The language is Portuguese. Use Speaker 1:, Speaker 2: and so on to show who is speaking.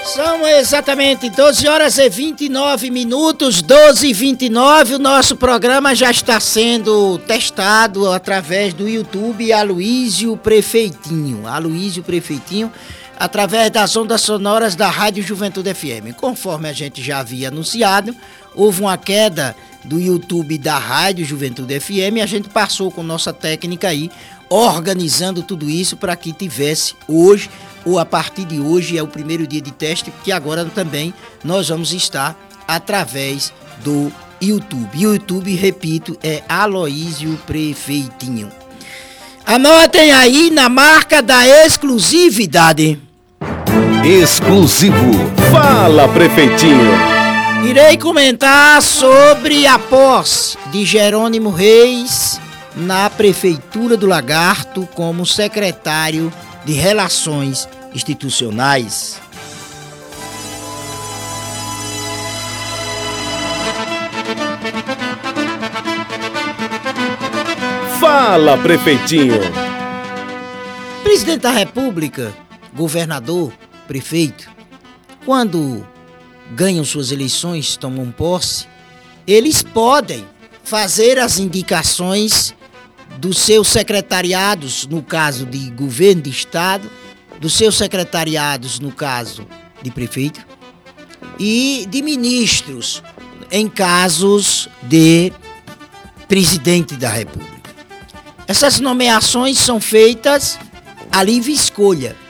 Speaker 1: São exatamente 12 horas e 29 minutos, 12h29. O nosso programa já está sendo testado através do YouTube Aloísio Prefeitinho. Aloísio Prefeitinho, através das ondas sonoras da Rádio Juventude FM. Conforme a gente já havia anunciado, houve uma queda do YouTube da Rádio Juventude FM e a gente passou com nossa técnica aí, organizando tudo isso para que tivesse hoje, ou a partir de hoje, é o primeiro dia de teste, que agora também nós vamos estar através do YouTube. E o YouTube, repito, é Aloísio Prefeitinho. Anotem aí na marca da exclusividade.
Speaker 2: Exclusivo. Fala, Prefeitinho.
Speaker 1: Irei comentar sobre a posse de Jerônimo Reis na Prefeitura do Lagarto como secretário de Relações Institucionais.
Speaker 2: Fala, Prefeitinho.
Speaker 1: Presidente da República, governador, prefeito, quando ganham suas eleições, tomam posse, eles podem fazer as indicações dos seus secretariados, no caso de governo de estado, dos seus secretariados, no caso de prefeito, e de ministros, em casos de presidente da República. Essas nomeações são feitas a livre escolha.